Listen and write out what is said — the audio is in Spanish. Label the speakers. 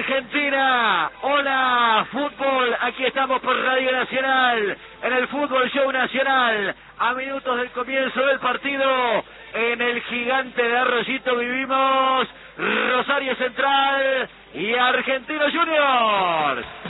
Speaker 1: Argentina. Hola, fútbol. Aquí estamos por Radio Nacional, en el Fútbol Show Nacional. A minutos del comienzo del partido, en el Gigante de Arroyito vivimos Rosario Central y Argentinos Juniors.